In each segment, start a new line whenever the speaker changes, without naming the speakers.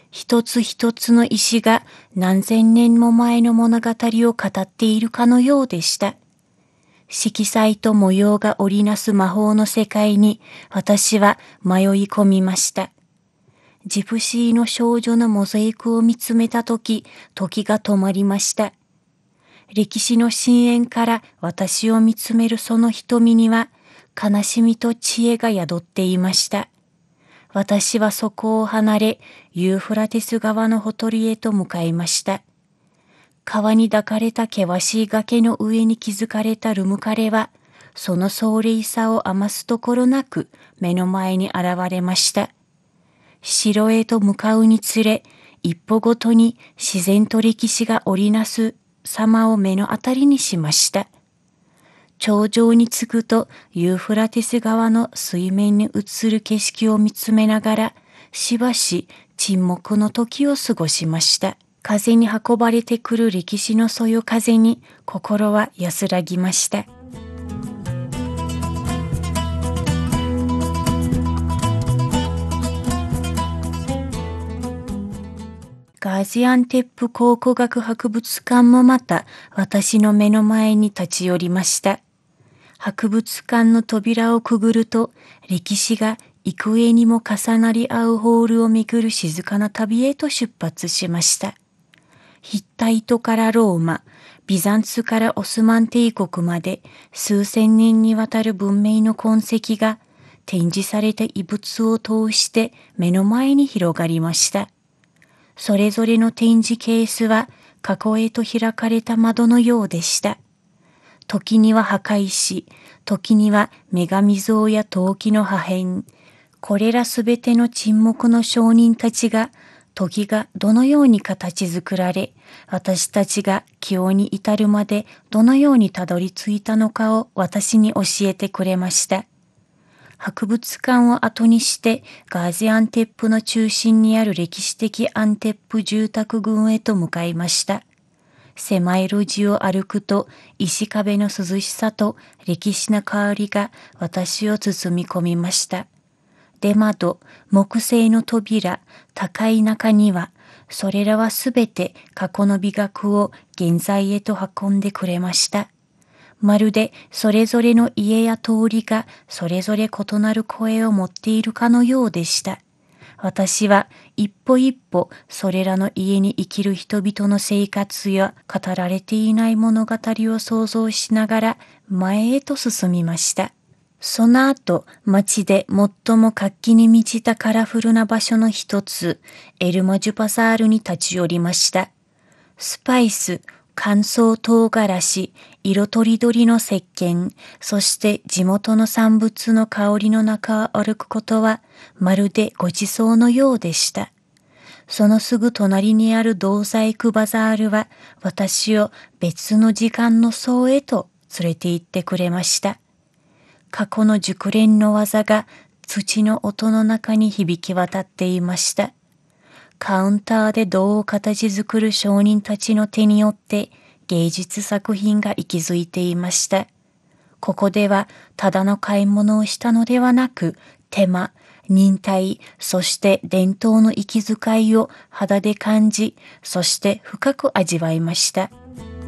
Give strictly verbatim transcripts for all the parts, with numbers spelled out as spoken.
一つ一つの石が何千年も前の物語を語っているかのようでした。色彩と模様が織りなす魔法の世界に私は迷い込みました。ジプシーの少女のモザイクを見つめたとき、時が止まりました。歴史の深淵から私を見つめるその瞳には、悲しみと知恵が宿っていました。私はそこを離れ、ユーフラテス川のほとりへと向かいました。川に抱かれた険しい崖の上に築かれたルムカレは、その壮麗さを余すところなく目の前に現れました。城へと向かうにつれ、一歩ごとに自然と歴史が織りなす様を目の当たりにしました。頂上に着くとユーフラテス川の水面に映る景色を見つめながら、しばし沈黙の時を過ごしました。風に運ばれてくる歴史のそよ風に心は安らぎました。ガジアンテップ考古学博物館もまた私の目の前に立ち寄りました。博物館の扉をくぐると、歴史が幾重にも重なり合うホールを巡る静かな旅へと出発しました。ヒッタイトからローマ、ビザンツからオスマン帝国まで数千年にわたる文明の痕跡が展示された遺物を通して目の前に広がりました。それぞれの展示ケースは過去へと開かれた窓のようでした。時には墓石、時には女神像や陶器の破片、これらすべての沈黙の商人たちが、時がどのように形作られ、私たちが今日に至るまでどのようにたどり着いたのかを私に教えてくれました。博物館を後にしてガジアンテップの中心にある歴史的アンテップ住宅群へと向かいました。狭い路地を歩くと石壁の涼しさと歴史の香りが私を包み込みました。出窓、木製の扉、高い中庭、それらはすべて過去の美学を現在へと運んでくれました。まるでそれぞれの家や通りがそれぞれ異なる声を持っているかのようでした。私は一歩一歩それらの家に生きる人々の生活や語られていない物語を想像しながら前へと進みました。その後、街で最も活気に満ちたカラフルな場所の一つ、エルマジュパサールに立ち寄りました。スパイス、乾燥唐辛子、色とりどりの石鹸、そして地元の産物の香りの中を歩くことは、まるでごちそうのようでした。そのすぐ隣にある銅細工バザールは、私を別の時間の層へと連れて行ってくれました。過去の熟練の技が土の音の中に響き渡っていました。カウンターで銅を形作る商人たちの手によって芸術作品が息づいていました。ここではただの買い物をしたのではなく、手間、忍耐、そして伝統の息遣いを肌で感じ、そして深く味わいました。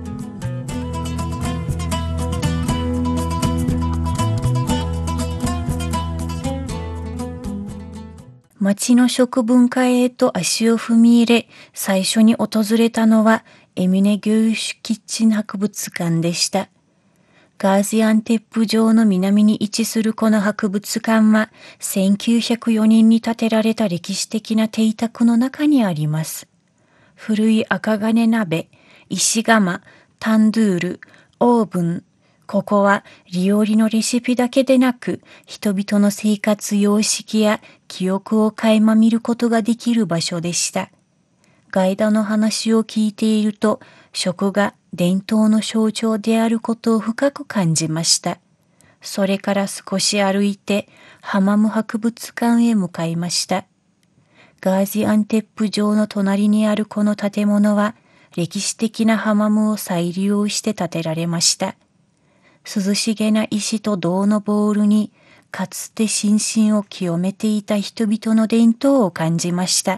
町の食文化へと足を踏み入れ、最初に訪れたのはエミネ・ギューシュキッチン博物館でした。ガジアンテップ城の南に位置するこの博物館は、せんきゅうひゃくよねんに建てられた歴史的な邸宅の中にあります。古い赤金鍋、石窯、タンドゥール、オーブン、ここは料理のレシピだけでなく、人々の生活様式や記憶を垣間見ることができる場所でした。ガイドの話を聞いていると、食が伝統の象徴であることを深く感じました。それから少し歩いて、ハマム博物館へ向かいました。ガジアンテップ城の隣にあるこの建物は、歴史的なハマムを再利用して建てられました。涼しげな石と銅のボールに、かつて心身を清めていた人々の伝統を感じました。